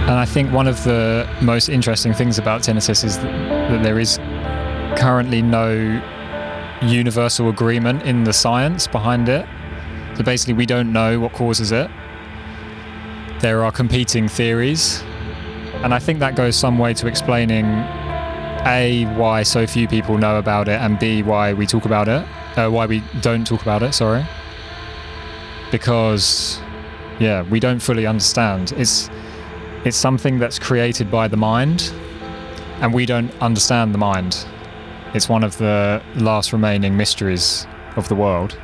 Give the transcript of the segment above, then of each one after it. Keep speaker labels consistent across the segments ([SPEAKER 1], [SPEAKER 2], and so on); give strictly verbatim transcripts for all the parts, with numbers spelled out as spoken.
[SPEAKER 1] And I think one of the most interesting things about tinnitus is that, that there is currently no universal agreement in the science behind it. So basically we don't know what causes it. There are competing theories, and I think that goes some way to explaining A, why so few people know about it, and B, why we talk about it, uh, why we don't talk about it, sorry. Because, yeah, we don't fully understand. It's, it's something that's created by the mind, and we don't understand the mind. It's one of the last remaining mysteries of the world.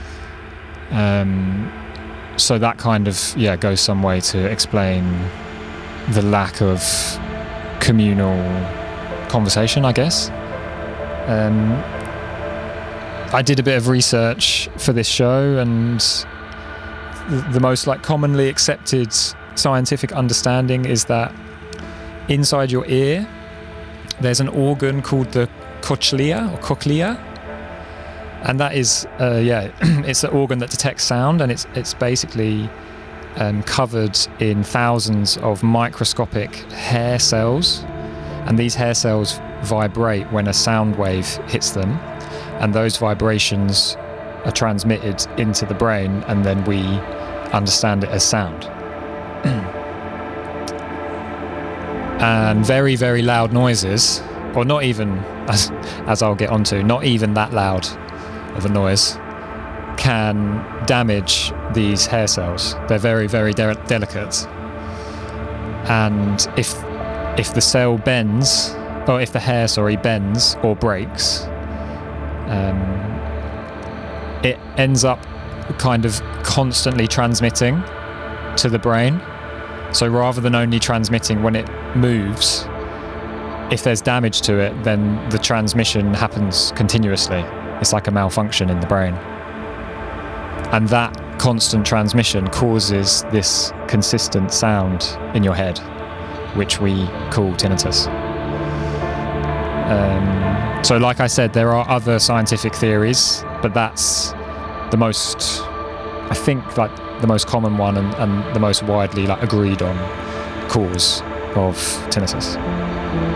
[SPEAKER 1] Um, so that kind of, yeah, goes some way to explain the lack of communal conversation, I guess. Um, I did a bit of research for this show, and the, the most like commonly accepted scientific understanding is that inside your ear there's an organ called the cochlea or cochlea, and that is uh, yeah it's an organ that detects sound, and it's it's basically um, covered in thousands of microscopic hair cells, and these hair cells vibrate when a sound wave hits them, and those vibrations are transmitted into the brain, and then we understand it as sound. And very, very loud noises, or not even, as, as I'll get onto, not even that loud of a noise, can damage these hair cells. They're very, very de- delicate. And if if the cell bends, or if the hair, sorry, bends or breaks, um, it ends up kind of constantly transmitting to the brain. So rather than only transmitting when it moves, if there's damage to it, then the transmission happens continuously. It's like a malfunction in the brain. And that constant transmission causes this consistent sound in your head, which we call tinnitus. Um, so like I said, there are other scientific theories, but that's the most, I think, like the most common one, and, and the most widely like agreed on cause of tinnitus.